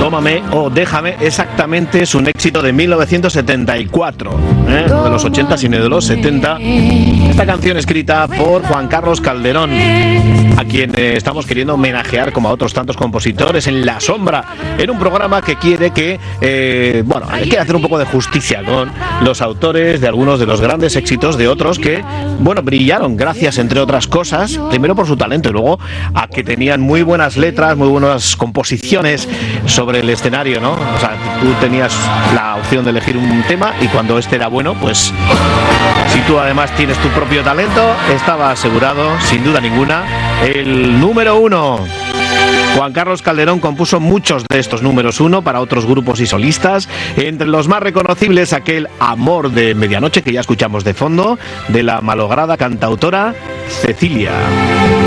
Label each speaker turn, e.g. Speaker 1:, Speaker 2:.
Speaker 1: Tómame o Déjame, exactamente es un éxito de 1974, no de los 80 sino de los 70. Esta canción escrita por Juan Carlos Calderón, a quien estamos queriendo homenajear como a otros tantos compositores en La Sombra, en un programa que quiere que, hay que hacer un poco de justicia con los autores de algunos de los grandes éxitos de otros que, brillaron gracias, entre otras cosas, primero por su talento y luego a que tenían muy buenas letras, muy buenas composiciones sobre el escenario, ¿no? O sea, tú tenías la opción de elegir un tema y cuando este era bueno, pues si tú además tienes tu propio talento, estaba asegurado, sin duda ninguna, el número 1. Juan Carlos Calderón compuso muchos de estos números 1 para otros grupos y solistas, entre los más reconocibles aquel Amor de Medianoche que ya escuchamos de fondo, de la malograda cantautora Cecilia.